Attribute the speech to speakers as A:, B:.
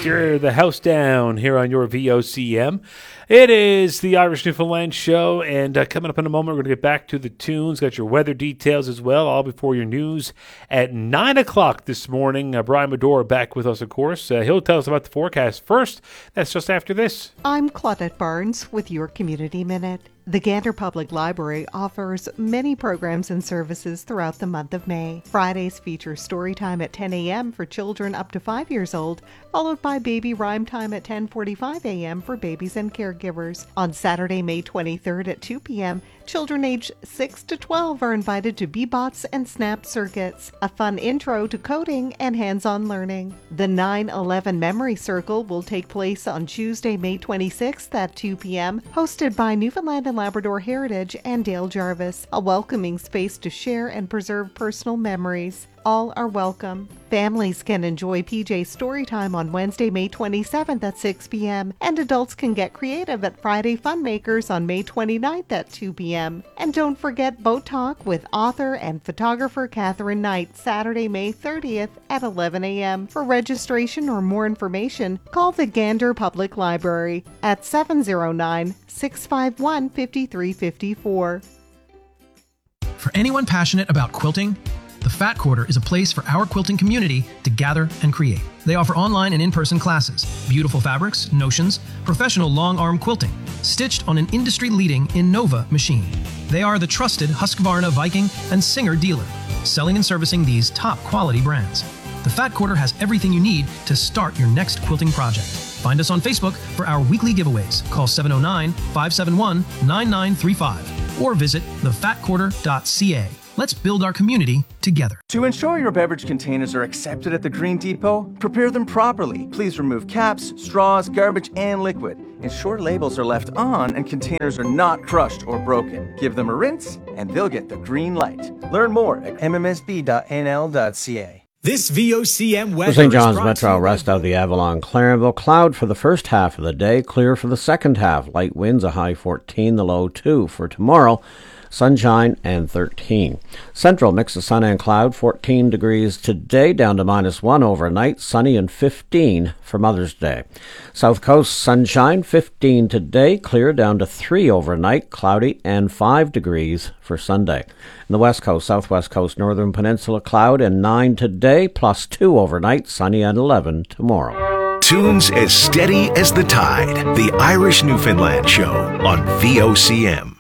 A: tear the house down here on your VOCM. It is the Irish Newfoundland Show, and coming up in a moment, we're going to get back to the tunes. Got your weather details as well, all before your news at 9 o'clock this morning. Brian Medora back with us, of course. He'll tell us about the forecast first. That's just after this.
B: I'm Claudette Barnes with your Community Minute. The Gander Public Library offers many programs and services throughout the month of May. Fridays feature story time at 10 a.m. for children up to 5 years old, followed by baby rhyme time at 10:45 a.m. for babies and caregivers. On Saturday, May 23rd at 2 p.m., children aged 6 to 12 are invited to Bebots and Snap Circuits, a fun intro to coding and hands-on learning. The 9/11 Memory Circle will take place on Tuesday, May 26th at 2 p.m., hosted by Newfoundland and Labrador Heritage and Dale Jarvis, a welcoming space to share and preserve personal memories. All are welcome. Families can enjoy PJ Storytime on Wednesday, May 27th at 6 p.m. and adults can get creative at Friday Funmakers on May 29th at 2 p.m. And don't forget Boat Talk with author and photographer Catherine Knight, Saturday, May 30th at 11 a.m. For registration or more information, call the Gander Public Library at 709-651-5354.
C: For anyone passionate about quilting, the Fat Quarter is a place for our quilting community to gather and create. They offer online and in-person classes, beautiful fabrics, notions, professional long-arm quilting, stitched on an industry-leading Innova machine. They are the trusted Husqvarna, Viking, and Singer dealer, selling and servicing these top-quality brands. The Fat Quarter has everything you need to start your next quilting project. Find us on Facebook for our weekly giveaways. Call 709-571-9935 or visit thefatquarter.ca. Let's build our community together.
D: To ensure your beverage containers are accepted at the Green Depot, prepare them properly. Please remove caps, straws, garbage, and liquid. Ensure labels are left on and containers are not crushed or broken. Give them a rinse and they'll get the green light. Learn more at mmsb.nl.ca.
E: This VOCM weather
F: St. John's Metro rest out of the Avalon Clarenville. Cloud for the first half of the day, clear for the second half. Light winds, a high 14, the low 2. For tomorrow, sunshine and 13. Central, mix of sun and cloud, 14 degrees today, down to -1 overnight, sunny and 15 for Mother's Day. South Coast, sunshine, 15 today, clear down to 3 overnight, cloudy and 5 degrees for Sunday. In the West Coast, Southwest Coast, Northern Peninsula, cloud and 9 today, +2 overnight, sunny and 11 tomorrow.
G: Tunes as steady as the tide. The Irish Newfoundland Show on VOCM.